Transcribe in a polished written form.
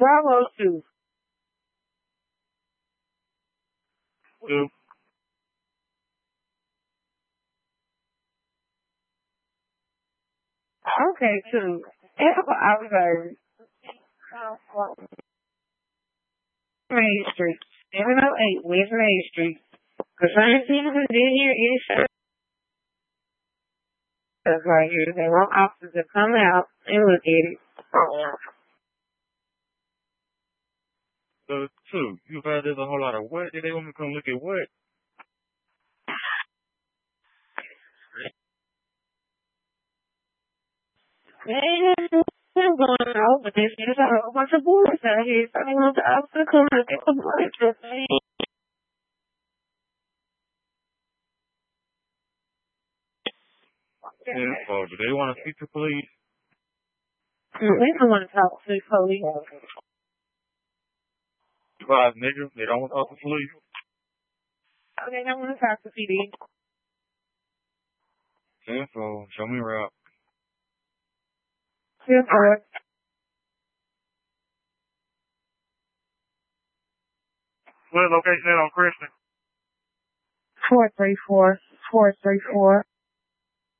Bravo 2. 2. Okay, 2. I was like, Main Street. 708 West Main Street. The same people who did here is right here. They want officers to come out and look at it. So 2. You found there's a whole lot of what? Did they want me to come look at what? I'm going out, but there's a whole bunch of boys out here. So I want the officer to come look at the boys. Info. Do they want to speak to police? They don't want to talk to the police. Five niggas. They don't want to talk to police. They don't want to talk to PD. Info. Show me around. Info. What location is on Christian? 434.